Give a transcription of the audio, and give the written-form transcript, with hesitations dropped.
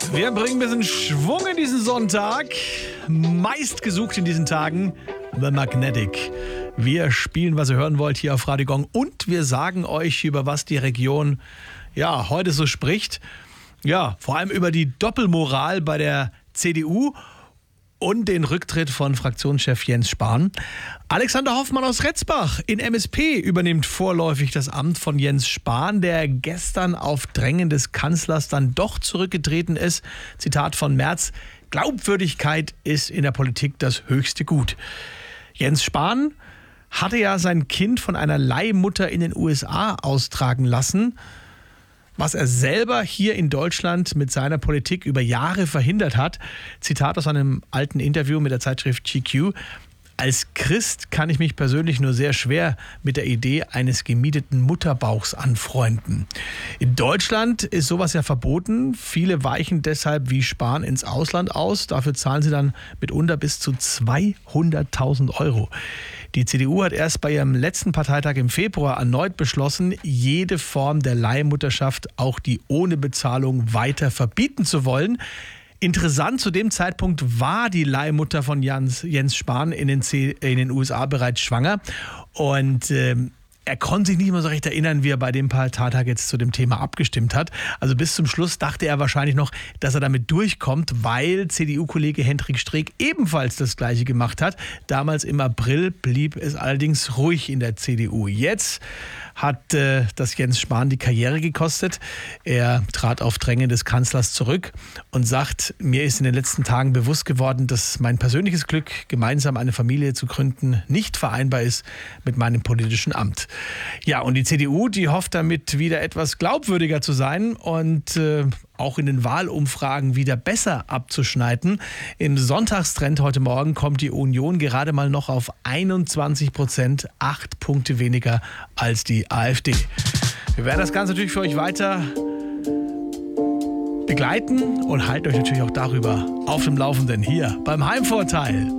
Wir bringen ein bisschen Schwung in diesen Sonntag. Meistgesucht in diesen Tagen, The Magnetic. Wir spielen, was ihr hören wollt, hier auf Radio Gong. Und wir sagen euch, über was die Region heute so spricht. Ja, vor allem über die Doppelmoral bei der CDU und den Rücktritt von Fraktionschef Jens Spahn. Alexander Hoffmann aus Retzbach in MSP übernimmt vorläufig das Amt von Jens Spahn, der gestern auf Drängen des Kanzlers dann doch zurückgetreten ist. Zitat von Merz: Glaubwürdigkeit ist in der Politik das höchste Gut. Jens Spahn hatte ja sein Kind von einer Leihmutter in den USA austragen lassen, was er selber hier in Deutschland mit seiner Politik über Jahre verhindert hat. Zitat aus einem alten Interview mit der Zeitschrift GQ: Als Christ kann ich mich persönlich nur sehr schwer mit der Idee eines gemieteten Mutterbauchs anfreunden. In Deutschland ist sowas ja verboten. Viele weichen deshalb wie Spahn ins Ausland aus. Dafür zahlen sie dann mitunter bis zu 200.000 Euro. Die CDU hat erst bei ihrem letzten Parteitag im Februar erneut beschlossen, jede Form der Leihmutterschaft, auch die ohne Bezahlung, weiter verbieten zu wollen. Interessant, zu dem Zeitpunkt war die Leihmutter von Jens Spahn in den USA bereits schwanger. Und er konnte sich nicht mehr so recht erinnern, wie er bei dem Parteitag jetzt zu dem Thema abgestimmt hat. Also bis zum Schluss dachte er wahrscheinlich noch, dass er damit durchkommt, weil CDU-Kollege Hendrik Streeck ebenfalls das Gleiche gemacht hat. Damals im April blieb es allerdings ruhig in der CDU. Jetzt hat das Jens Spahn die Karriere gekostet. Er trat auf Drängen des Kanzlers zurück und sagt: Mir ist in den letzten Tagen bewusst geworden, dass mein persönliches Glück, gemeinsam eine Familie zu gründen, nicht vereinbar ist mit meinem politischen Amt. Ja, und die CDU, die hofft damit wieder etwas glaubwürdiger zu sein und auch in den Wahlumfragen wieder besser abzuschneiden. Im Sonntagstrend heute Morgen kommt die Union gerade mal noch auf 21%, 8 Punkte weniger als die AfD. Wir werden das Ganze natürlich für euch weiter begleiten und halten euch natürlich auch darüber auf dem Laufenden hier beim Heimvorteil.